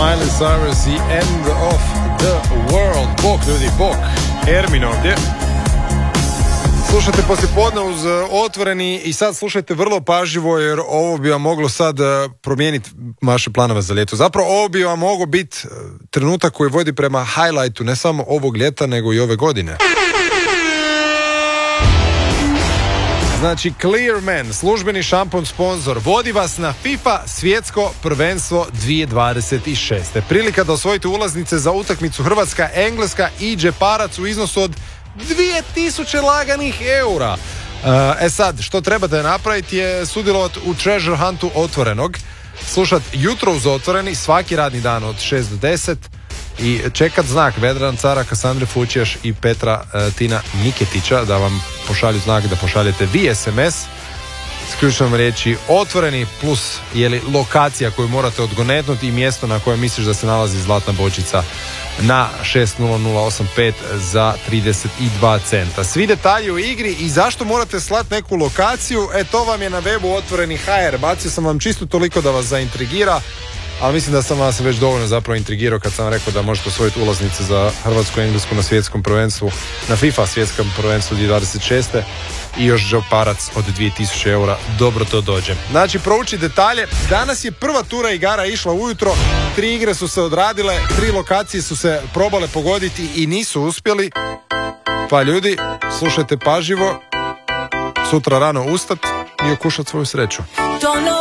Miley Cyrus i End of the World. Bok, ljudi, bok. Ermin ovdje. Slušajte poslijepodne uz Otvoreni i sad slušajte vrlo pažljivo jer ovo bi vam moglo sad promijeniti vaše planove za ljeto. Zapravo ovo bi vam moglo biti trenutak koji vodi prema highlightu ne samo ovog ljeta nego i ove godine. Znači Clearman, službeni šampon sponsor, vodi vas na FIFA svjetsko prvenstvo 2026. Prilika da osvojite ulaznice za utakmicu Hrvatska-Engleska i džeparac u iznosu od 2000 laganih eura. Sad, što trebate napraviti je sudjelovati u treasure huntu Otvorenog, slušati jutro uz Otvoreni svaki radni dan od 6 do 10 i čekat znak Vedran Cara, Kasandre Fučijaš i Petra Tina Niketića da vam pošalju znak da pošaljete vi SMS s ključnom riječi Otvoreni plus lokacija koju morate odgonetnuti i mjesto na kojem misliš da se nalazi zlatna bočica na 60085 za 32 centa. Svi detalji u igri i zašto morate slati neku lokaciju, to vam je na webu Otvoreni HR. Bacio sam vam čisto toliko da vas zaintrigira, ali mislim da sam vas već dovoljno zapravo intrigirao kad sam rekao da možete osvojiti ulaznice za Hrvatsku i Englesku na svjetskom prvenstvu, na FIFA svjetskom prvenstvu 2026. i još džeparac od 2000 eura. Dobro to dođe. Znači, prouči detalje. Danas je prva tura igara išla ujutro. 3 igre su se odradile, 3 lokacije su se probale pogoditi i nisu uspjeli. Pa ljudi, slušajte pažljivo. Sutra rano ustat i okušat svoju sreću.